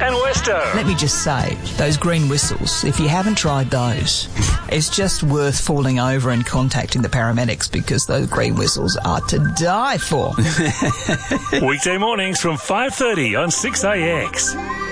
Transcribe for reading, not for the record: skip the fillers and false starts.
and Westo. Let me just say, those green whistles, if you haven't tried those, it's just worth falling over and contacting the paramedics because those green whistles are to die for. Weekday mornings from 5:30 on 6AX.